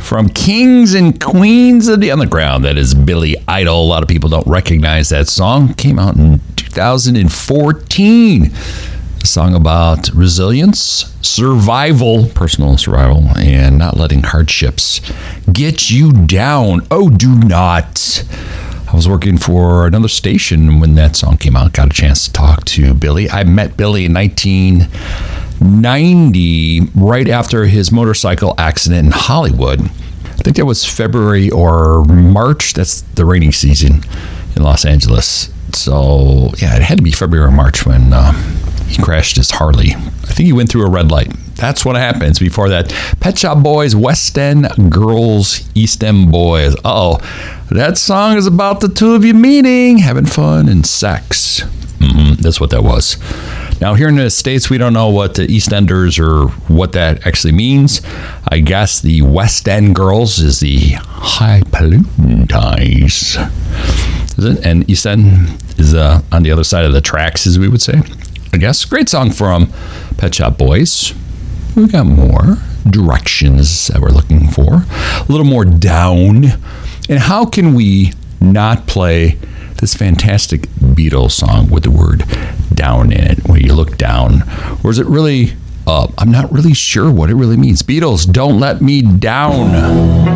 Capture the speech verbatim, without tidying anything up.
from Kings and Queens of the Underground. That is Billy Idol. A lot of people don't recognize that song. Came out in two thousand fourteen. A song about resilience, survival, personal survival, and not letting hardships get you down. Oh, do not. I was working for another station when that song came out. Got a chance to talk to Billy. I met Billy in nineteen ninety, right after his motorcycle accident in Hollywood. I think that was February or March. That's the rainy season in Los Angeles. So, yeah, it had to be February or March when uh, he crashed his Harley. I think he went through a red light. That's what happens. Before that, Pet Shop Boys, West End Girls, East End Boys. Uh-oh. That song is about the two of you meeting, having fun, and sex. Mm-hmm. That's what that was. Now, here in the States, we don't know what the East Enders or what that actually means. I guess the West End Girls is the highfalutin ties. Is it? And East End is uh, on the other side of the tracks, as we would say. I guess. Great song from Pet Shop Boys. We got more directions that we're looking for. A little more down. And how can we not play this fantastic Beatles song with the word down in it, where you look down? Or is it really up? I'm not really sure what it really means. Beatles, Don't Let Me Down.